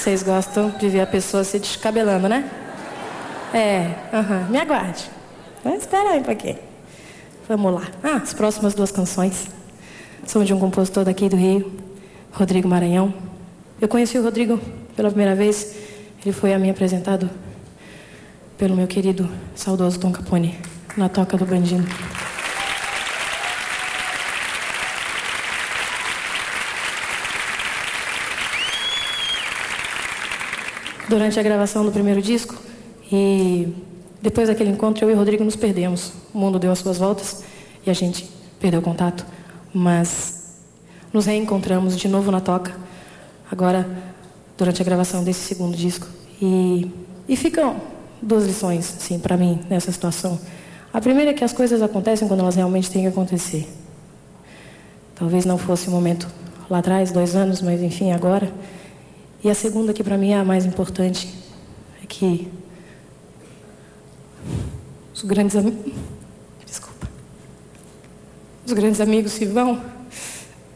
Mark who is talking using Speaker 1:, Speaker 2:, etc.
Speaker 1: Vocês gostam de ver a pessoa se descabelando, né? Me aguarde. Mas espera aí um pouquinho. Vamos lá. As próximas duas canções são de um compositor daqui do Rio, Rodrigo Maranhão. Eu conheci o Rodrigo pela primeira vez. Ele foi a mim apresentado pelo meu querido, saudoso Tom Capone, na Toca do Bandino. Durante a gravação do primeiro disco, e depois daquele encontro, eu e o Rodrigo nos perdemos. O mundo deu as suas voltas e a gente perdeu o contato, mas nos reencontramos de novo na Toca, agora durante a gravação desse segundo disco. E ficam duas lições, assim, para mim, nessa situação. A primeira é que as coisas acontecem quando elas realmente têm que acontecer. Talvez não fosse o momento lá atrás, 2 anos, mas enfim, agora. E a segunda, que para mim é a mais importante, é que os grandes amigos se vão,